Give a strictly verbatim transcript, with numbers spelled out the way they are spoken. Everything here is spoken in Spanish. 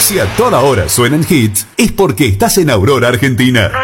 Si a toda hora suenan hits, es porque estás en Aurora, Argentina.